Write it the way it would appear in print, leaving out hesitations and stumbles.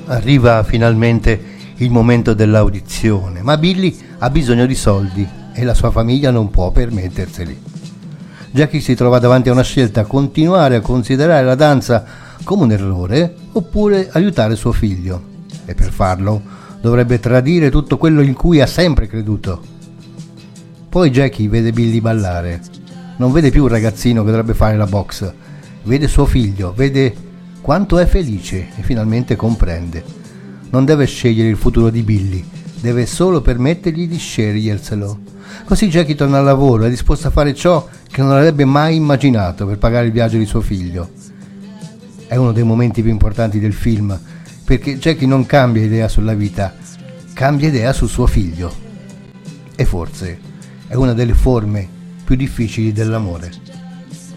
Arriva finalmente il momento dell'audizione, ma Billy ha bisogno di soldi e la sua famiglia non può permetterseli. Jackie si trova davanti a una scelta: continuare a considerare la danza come un errore oppure aiutare suo figlio, e per farlo dovrebbe tradire tutto quello in cui ha sempre creduto. Poi Jackie vede Billy ballare, non vede più un ragazzino che dovrebbe fare la box, vede suo figlio, vede quanto è felice e finalmente comprende. Non deve scegliere il futuro di Billy, deve solo permettergli di sceglierselo. Così Jackie torna al lavoro, è disposto a fare ciò che non avrebbe mai immaginato per pagare il viaggio di suo figlio. È uno dei momenti più importanti del film, perché Jackie non cambia idea sulla vita, cambia idea su suo figlio. E forse è una delle forme più difficili dell'amore.